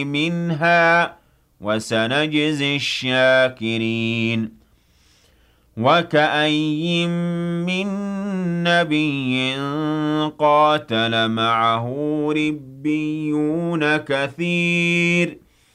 منها وسنجزي الشاكرين وكأي من نبي قاتل معه ربيون كثير